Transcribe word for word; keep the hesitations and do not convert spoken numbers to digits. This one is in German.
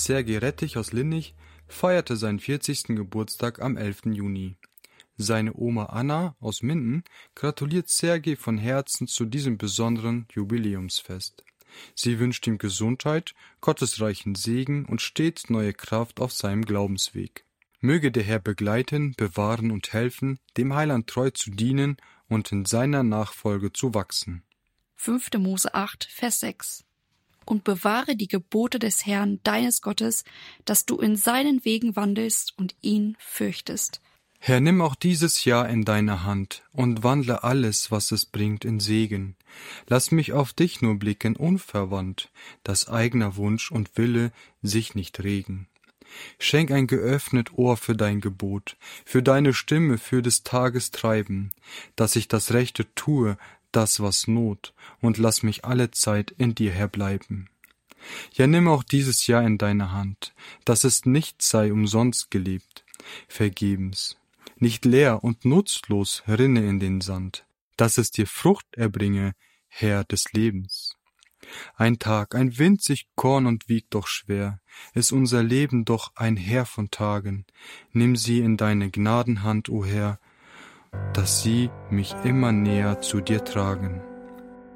Sergei Rettich aus Linnich feierte seinen vierzigsten Geburtstag am elften Juni. Seine Oma Anna aus Minden gratuliert Sergei von Herzen zu diesem besonderen Jubiläumsfest. Sie wünscht ihm Gesundheit, gottesreichen Segen und stets neue Kraft auf seinem Glaubensweg. Möge der Herr begleiten, bewahren und helfen, dem Heiland treu zu dienen und in seiner Nachfolge zu wachsen. fünfter Mose acht, Vers sechs. Und bewahre die Gebote des Herrn, deines Gottes, dass du in seinen Wegen wandelst und ihn fürchtest. Herr, nimm auch dieses Jahr in deine Hand und wandle alles, was es bringt, in Segen. Lass mich auf dich nur blicken, unverwandt, dass eigener Wunsch und Wille sich nicht regen. Schenk ein geöffnet Ohr für dein Gebot, für deine Stimme, für des Tages Treiben, dass ich das Rechte tue, das was Not, und lass mich alle Zeit in dir herbleiben. Ja, nimm auch dieses Jahr in deine Hand, dass es nicht sei umsonst gelebt, vergebens, nicht leer und nutzlos rinne in den Sand, dass es dir Frucht erbringe, Herr des Lebens. Ein Tag, ein winzig Korn und wiegt doch schwer, ist unser Leben doch ein Heer von Tagen. Nimm sie in deine Gnadenhand, o Herr, dass sie mich immer näher zu dir tragen.